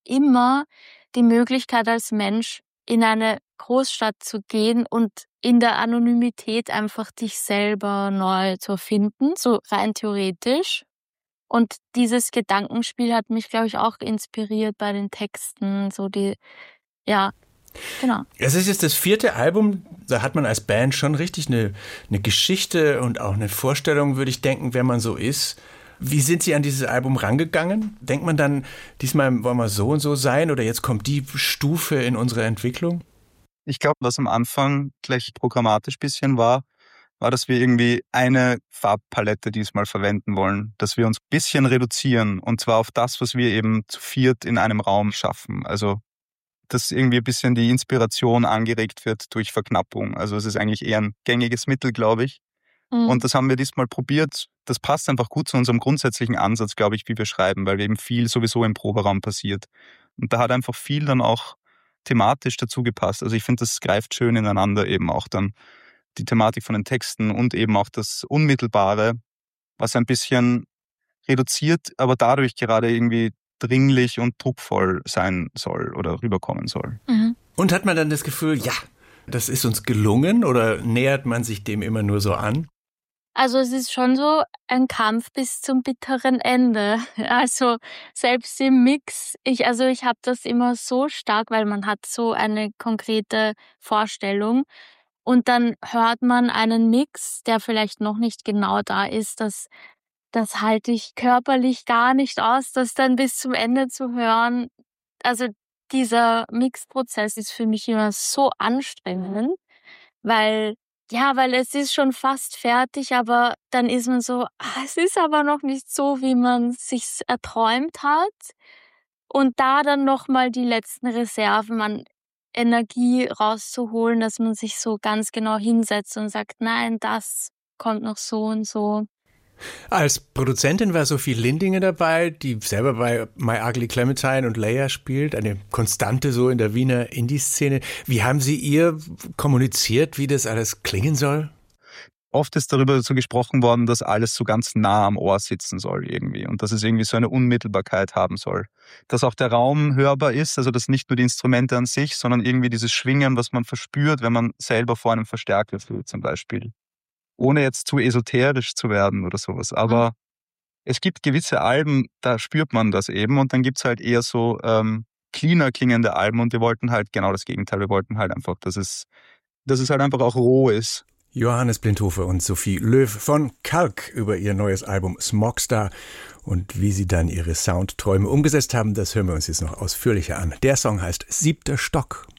immer die Möglichkeit als Mensch in eine Großstadt zu gehen und in der Anonymität einfach dich selber neu zu erfinden, so rein theoretisch. Und dieses Gedankenspiel hat mich, glaube ich, auch inspiriert bei den Texten, ja, genau. Es ist jetzt das 4. Album, da hat man als Band schon richtig eine Geschichte und auch eine Vorstellung, würde ich denken, wer man so ist. Wie sind Sie an dieses Album rangegangen? Denkt man dann, diesmal wollen wir so und so sein oder jetzt kommt die Stufe in unserer Entwicklung? Ich glaube, was am Anfang gleich programmatisch ein bisschen war, dass wir irgendwie eine Farbpalette diesmal verwenden wollen, dass wir uns ein bisschen reduzieren und zwar auf das, was wir eben zu viert in einem Raum schaffen. Also, dass irgendwie ein bisschen die Inspiration angeregt wird durch Verknappung. Also es ist eigentlich eher ein gängiges Mittel, glaube ich. Und das haben wir diesmal probiert. Das passt einfach gut zu unserem grundsätzlichen Ansatz, glaube ich, wie wir schreiben, weil eben viel sowieso im Proberaum passiert. Und da hat einfach viel dann auch thematisch dazu gepasst. Also ich finde, das greift schön ineinander eben auch dann die Thematik von den Texten und eben auch das Unmittelbare, was ein bisschen reduziert, aber dadurch gerade irgendwie dringlich und druckvoll sein soll oder rüberkommen soll. Mhm. Und hat man dann das Gefühl, ja, das ist uns gelungen oder nähert man sich dem immer nur so an? Also es ist schon so ein Kampf bis zum bitteren Ende. Also selbst im Mix, ich habe das immer so stark, weil man hat so eine konkrete Vorstellung und dann hört man einen Mix, der vielleicht noch nicht genau da ist. Das halte ich körperlich gar nicht aus, das dann bis zum Ende zu hören. Also dieser Mixprozess ist für mich immer so anstrengend, weil es ist schon fast fertig, aber dann ist man so, es ist aber noch nicht so, wie man sich's erträumt hat. Und da dann nochmal die letzten Reserven an Energie rauszuholen, dass man sich so ganz genau hinsetzt und sagt, nein, das kommt noch so und so. Als Produzentin war Sophie Lindinger dabei, die selber bei My Ugly Clementine und Leia spielt, eine Konstante so in der Wiener Indie-Szene. Wie haben Sie ihr kommuniziert, wie das alles klingen soll? Oft ist darüber so gesprochen worden, dass alles so ganz nah am Ohr sitzen soll irgendwie und dass es irgendwie so eine Unmittelbarkeit haben soll. Dass auch der Raum hörbar ist, also dass nicht nur die Instrumente an sich, sondern irgendwie dieses Schwingen, was man verspürt, wenn man selber vor einem Verstärker steht zum Beispiel. Ohne jetzt zu esoterisch zu werden oder sowas. Aber es gibt gewisse Alben, da spürt man das eben und dann gibt es halt eher so cleaner klingende Alben und wir wollten halt genau das Gegenteil. Wir wollten halt einfach, dass es halt einfach auch roh ist. Johannes Blindhofer und Sophie Löw von Kalk über ihr neues Album Smogstar und wie sie dann ihre Soundträume umgesetzt haben, das hören wir uns jetzt noch ausführlicher an. Der Song heißt 7. Stock.